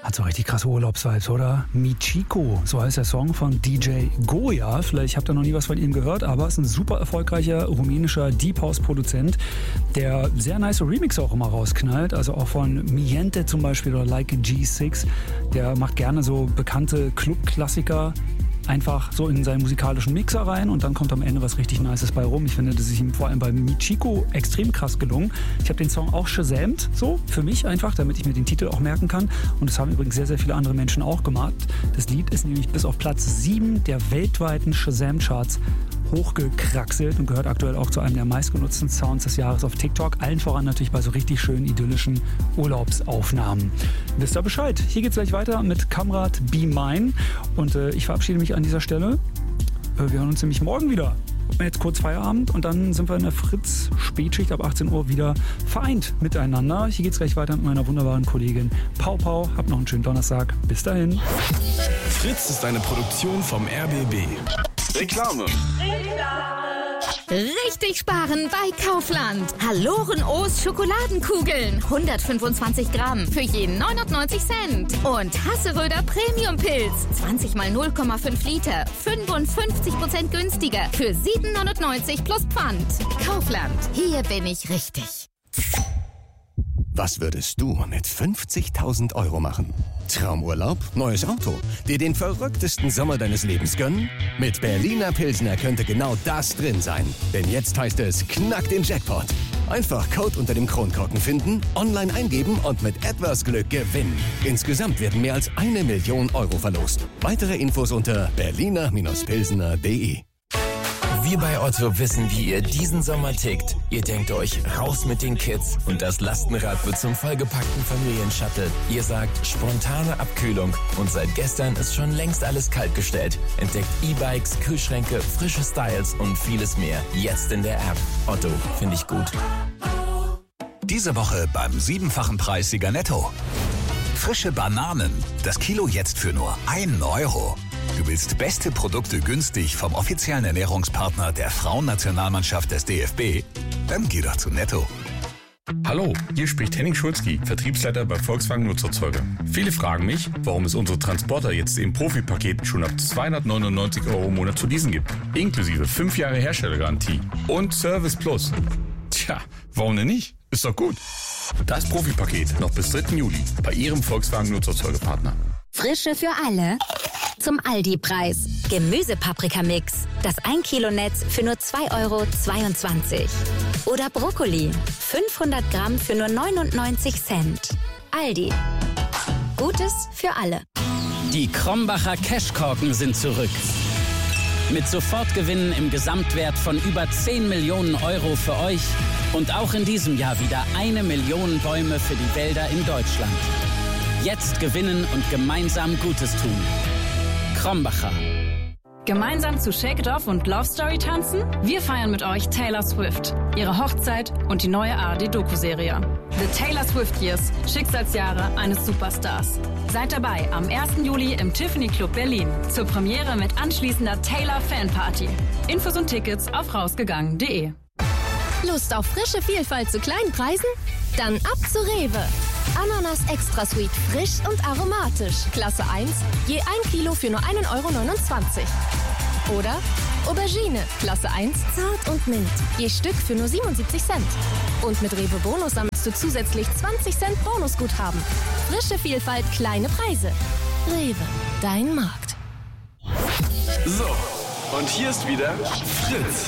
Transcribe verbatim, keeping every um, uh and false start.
Hat so richtig krasse Urlaubsvibes, oder? Michiko, so heißt der Song von D J Goya. Vielleicht habt ihr noch nie was von ihm gehört, aber es ist ein super erfolgreicher rumänischer Deep House Produzent, der sehr nice Remix auch immer rausknallt. Also auch von Miente zum Beispiel oder Like a G six. Der macht gerne so bekannte Club-Klassiker einfach so in seinen musikalischen Mixer rein und dann kommt am Ende was richtig Nices bei rum. Ich finde, das ist ihm vor allem bei Michiko extrem krass gelungen. Ich habe den Song auch shazamt, so für mich einfach, damit ich mir den Titel auch merken kann. Und das haben übrigens sehr, sehr viele andere Menschen auch gemacht. Das Lied ist nämlich bis auf Platz sieben der weltweiten Shazam-Charts hochgekraxelt und gehört aktuell auch zu einem der meistgenutzten Sounds des Jahres auf TikTok. Allen voran natürlich bei so richtig schönen, idyllischen Urlaubsaufnahmen. Wisst ihr Bescheid? Hier geht's gleich weiter mit Kamrat Be Mine. Und äh, ich verabschiede mich an dieser Stelle. Äh, wir hören uns nämlich morgen wieder. Jetzt kurz Feierabend und dann sind wir in der Fritz-Spätschicht ab achtzehn Uhr wieder vereint miteinander. Hier geht's gleich weiter mit meiner wunderbaren Kollegin Pau Pau. Habt noch einen schönen Donnerstag. Bis dahin. Fritz ist eine Produktion vom R B B. Reklame. Richtig sparen bei Kaufland. Haloren O's Schokoladenkugeln. hundertfünfundzwanzig Gramm für jeden neunundneunzig Cent. Und Hasseröder Premium Pilz. zwanzig mal null Komma fünf Liter. fünfundfünfzig Prozent günstiger. Für sieben neunundneunzig plus Pfand. Kaufland. Hier bin ich richtig. Was würdest du mit fünfzigtausend Euro machen? Traumurlaub? Neues Auto? Dir den verrücktesten Sommer deines Lebens gönnen? Mit Berliner Pilsner könnte genau das drin sein. Denn jetzt heißt es, knack den Jackpot. Einfach Code unter dem Kronkorken finden, online eingeben und mit etwas Glück gewinnen. Insgesamt werden mehr als eine Million Euro verlost. Weitere Infos unter berliner Pilsner punkt de. Wir bei Otto wissen, wie ihr diesen Sommer tickt. Ihr denkt euch, raus mit den Kids und das Lastenrad wird zum vollgepackten Familienshuttle. Ihr sagt, spontane Abkühlung und seit gestern ist schon längst alles kaltgestellt. Entdeckt E-Bikes, Kühlschränke, frische Styles und vieles mehr. Jetzt in der App. Otto, finde ich gut. Diese Woche beim siebenfachen Preissieger Netto. Frische Bananen. Das Kilo jetzt für nur einen Euro. Du willst beste Produkte günstig vom offiziellen Ernährungspartner der Frauennationalmannschaft des D F B? Dann geh doch zu Netto. Hallo, hier spricht Henning Schulzki, Vertriebsleiter bei Volkswagen Nutzerzeuger. Viele fragen mich, warum es unsere Transporter jetzt im Profipaket schon ab zweihundertneunundneunzig Euro im Monat zu leasen gibt. Inklusive fünf Jahre Herstellergarantie und Service Plus. Tja, warum denn nicht? Ist doch gut. Das Profipaket noch bis dritten Juli bei Ihrem Volkswagen Nutzerzeugerpartner. Frische für alle. Zum Aldi-Preis. Gemüsepaprikamix. Das ein Kilo Netz für nur zwei Euro zweiundzwanzig. Oder Brokkoli. fünfhundert Gramm für nur neunundneunzig Cent. Aldi. Gutes für alle. Die Krombacher Cashkorken sind zurück. Mit Sofortgewinnen im Gesamtwert von über zehn Millionen Euro für euch. Und auch in diesem Jahr wieder eine Million Bäume für die Wälder in Deutschland. Jetzt gewinnen und gemeinsam Gutes tun. Krombacher. Gemeinsam zu Shake It Off und Love Story tanzen? Wir feiern mit euch Taylor Swift, ihre Hochzeit und die neue A R D-Doku-Serie. The Taylor Swift Years, Schicksalsjahre eines Superstars. Seid dabei am ersten Juli im Tiffany Club Berlin zur Premiere mit anschließender Taylor Fanparty. Infos und Tickets auf rausgegangen punkt de. Lust auf frische Vielfalt zu kleinen Preisen? Dann ab zu Rewe. Ananas Extra Sweet, frisch und aromatisch. Klasse eins, je ein Kilo für nur einen Euro neunundzwanzig. Oder Aubergine, Klasse eins, zart und mild, je Stück für nur siebenundsiebzig Cent. Und mit Rewe Bonus sammelst du zusätzlich zwanzig Cent Bonusguthaben. Frische Vielfalt, kleine Preise. Rewe, dein Markt. So, und hier ist wieder Fritz.